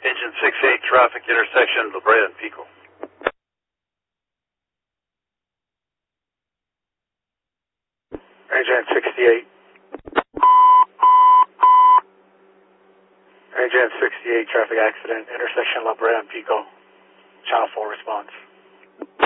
Engine 68, traffic intersection, La Brea and Pico. Engine 68. Engine 68, traffic accident, intersection La Brea and Pico. Channel 4 response.